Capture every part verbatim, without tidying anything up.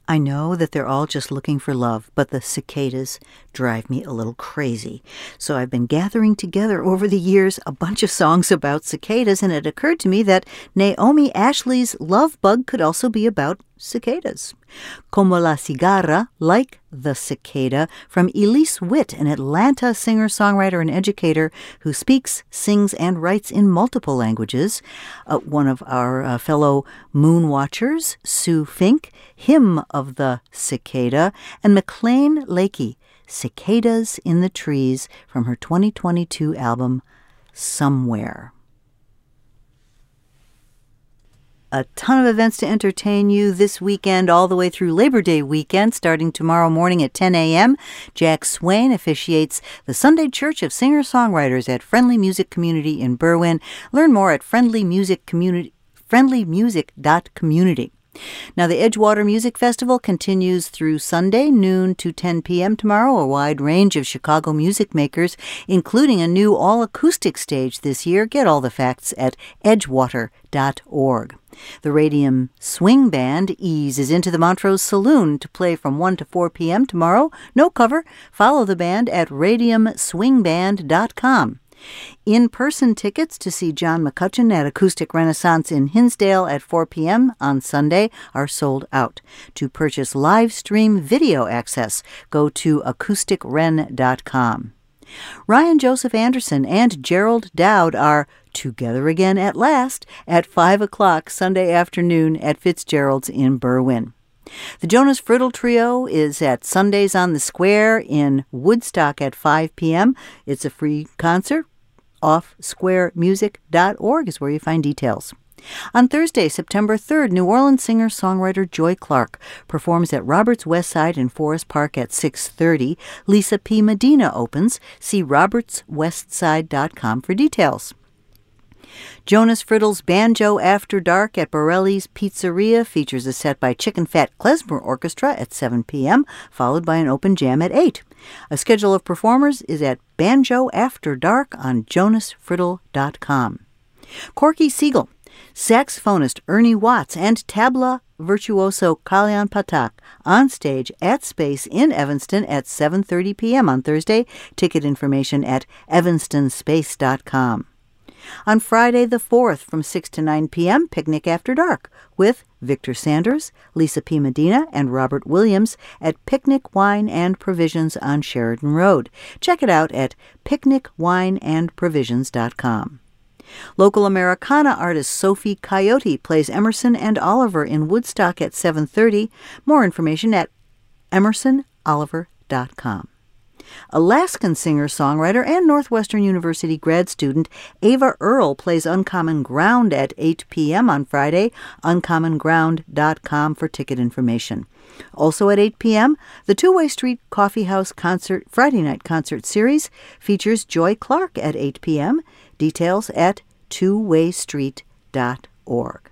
I know that they're all just looking for love, but the cicadas drive me a little crazy. So I've been gathering together over the years a bunch of songs about cicadas, and it occurred to me that Naomi Ashley's Love Bug could also be about cicadas. Como la cigarra, like the cicada, from Elise Witt, an Atlanta singer-songwriter and educator who speaks, sings, and writes in multiple languages. Uh, one of our uh, fellow moon watchers, Sue Fink, Hymn of the Cicada, and McLean Lakey, Cicadas in the Trees, from her twenty twenty-two album, Somewhere. A ton of events to entertain you this weekend all the way through Labor Day weekend, starting tomorrow morning at ten a.m. Jack Swain officiates the Sunday Church of Singer-Songwriters at Friendly Music Community in Berwyn. Learn more at friendly music community, friendly music dot community. Now, the Edgewater Music Festival continues through Sunday, noon to ten p.m. tomorrow. A wide range of Chicago music makers, including a new all-acoustic stage this year. Get all the facts at edgewater dot org. The Radium Swing Band eases into the Montrose Saloon to play from one to four p.m. tomorrow. No cover. Follow the band at radium swing band dot com. In-person tickets to see John McCutcheon at Acoustic Renaissance in Hinsdale at four p.m. on Sunday are sold out. To purchase live stream video access, go to acoustic ren dot com. Ryan Joseph Anderson and Gerald Dowd are together again at last at five o'clock Sunday afternoon at Fitzgerald's in Berwyn. The Jonas Friddle Trio is at Sundays on the Square in Woodstock at five p.m. It's a free concert. off square music dot org is where you find details. On Thursday, September third, New Orleans singer-songwriter Joy Clark performs at Roberts Westside in Forest Park at six thirty. Lisa P. Medina opens. See roberts westside dot com for details. Jonas Friddle's Banjo After Dark at Borelli's Pizzeria features a set by Chicken Fat Klezmer Orchestra at seven p.m., followed by an open jam at eight. A schedule of performers is at Banjo After Dark on jonas friddle dot com. Corky Siegel, saxophonist Ernie Watts, and tabla virtuoso Kalyan Patak on stage at Space in Evanston at seven thirty p.m. on Thursday. Ticket information at evanston space dot com. On Friday the fourth from six to nine p.m., Picnic After Dark with Victor Sanders, Lisa P. Medina, and Robert Williams at Picnic Wine and Provisions on Sheridan Road. Check it out at picnic wine and provisions dot com. Local Americana artist Sophie Coyote plays Emerson and Oliver in Woodstock at seven thirty. More information at emerson oliver dot com. Alaskan singer-songwriter and Northwestern University grad student Ava Earle plays Uncommon Ground at eight p.m. on Friday. uncommon ground dot com for ticket information. Also at eight p.m., the Two-Way Street Coffee House concert Friday night concert series features Joy Clark at eight p.m. Details at two way street dot org.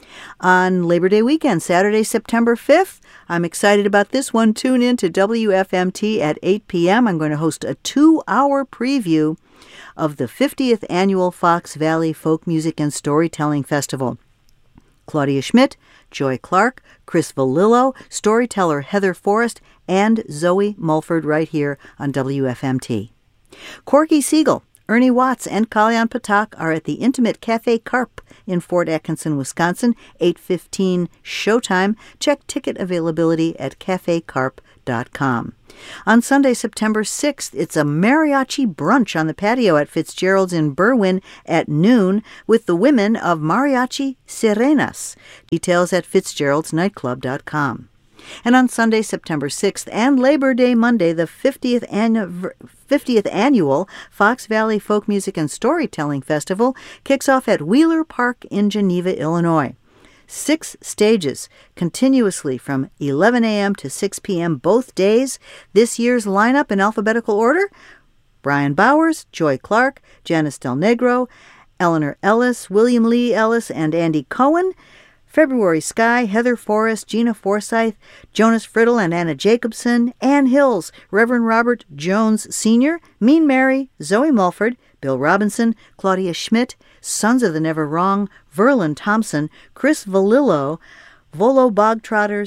On Labor Day weekend, Saturday, September fifth, I'm excited about this one. Tune in to W F M T at eight p.m. I'm going to host a two-hour preview of the fiftieth Annual Fox Valley Folk Music and Storytelling Festival. Claudia Schmidt, Joy Clark, Chris Valillo, storyteller Heather Forrest, and Zoe Mulford right here on W F M T. Corky Siegel, Ernie Watts, and Kalyan Patak are at the Intimate Cafe Carp in Fort Atkinson, Wisconsin, eight fifteen showtime. Check ticket availability at cafe carp dot com. On Sunday, September sixth, it's a mariachi brunch on the patio at Fitzgerald's in Berwyn at noon with the women of Mariachi Sirenas. Details at fitzgeralds nightclub dot com. And on Sunday, September sixth, and Labor Day Monday, the fiftieth, annu- fiftieth Annual Fox Valley Folk Music and Storytelling Festival kicks off at Wheeler Park in Geneva, Illinois. Six stages, continuously from eleven a.m. to six p.m. both days. This year's lineup in alphabetical order: Brian Bowers, Joy Clark, Janice Del Negro, Eleanor Ellis, William Lee Ellis, and Andy Cohen. February Sky, Heather Forrest, Gina Forsyth, Jonas Friddle and Anna Jacobson, Ann Hills, Reverend Robert Jones Senior, Mean Mary, Zoe Mulford, Bill Robinson, Claudia Schmidt, Sons of the Never Wrong, Verlin Thompson, Chris Valillo, Volo Bogtrotters,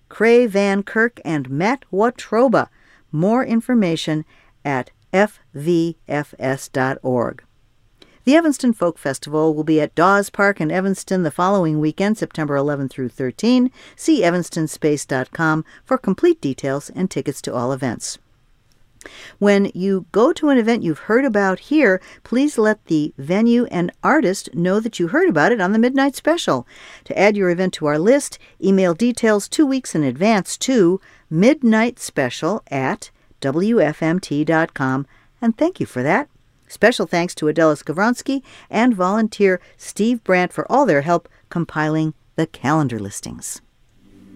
Cray Van Kirk, and Matt Watroba. More information at f v f s dot org. The Evanston Folk Festival will be at Dawes Park in Evanston the following weekend, September eleventh through thirteenth. See evanston space dot com for complete details and tickets to all events. When you go to an event you've heard about here, please let the venue and artist know that you heard about it on the Midnight Special. To add your event to our list, email details two weeks in advance to midnightspecial at w f m t dot com, and thank you for that. Special thanks to Adela Skavronsky and volunteer Steve Brandt for all their help compiling the calendar listings.